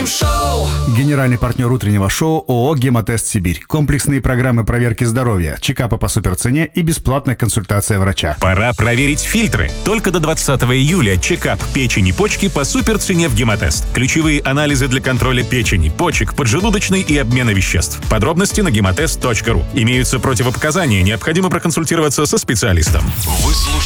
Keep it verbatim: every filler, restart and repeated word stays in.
утреннем шоу. Генеральный партнер утреннего шоу ООО «Гемотест Сибирь». Комплексные программы проверки здоровья, чекапы по суперцене и бесплатная консультация врача. Пора проверить фильтры. Только до двадцатого июля чекап печени и почки по суперцене в Гемотест. Ключевые анализы для контроля печени, почек, поджелудочной и обмена веществ. Подробности на гемотест точка ру. Имеются противопоказания, необходимо проконсультироваться со специалистом. Вы слушаете